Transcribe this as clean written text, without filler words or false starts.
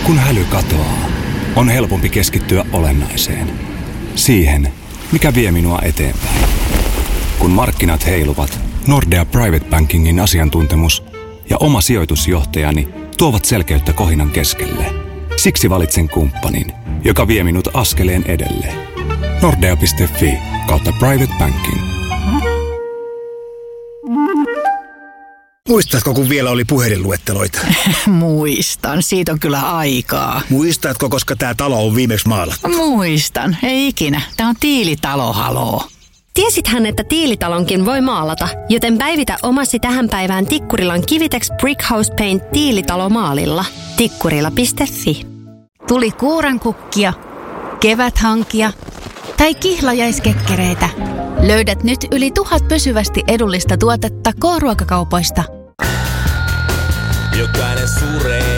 Kun häly katoaa, on helpompi keskittyä olennaiseen. Siihen, mikä vie minua eteenpäin. Kun markkinat heiluvat, Nordea Private Bankingin asiantuntemus ja oma sijoitusjohtajani tuovat selkeyttä kohinan keskelle. Siksi valitsen kumppanin, joka vie minut askeleen edelle. Nordea.fi/private banking. Muistatko, kun vielä oli puhelinluetteloita? Muistan. Siitä on kyllä aikaa. Muistatko, koska tämä talo on viimeksi maalattu? Muistan. Ei ikinä. Tämä on Tiilitalo, haloo. Tiesithän, että Tiilitalonkin voi maalata, joten päivitä omasi tähän päivään Tikkurilan Kivitex Brickhouse Paint Tiilitalomaalilla. Tikkurila.fi. Tuli kuurankukkia, keväthankia tai kihlajaiskekkereitä. Löydät nyt yli 1000 pysyvästi edullista tuotetta K-ruokakaupoista. Jokainen suree.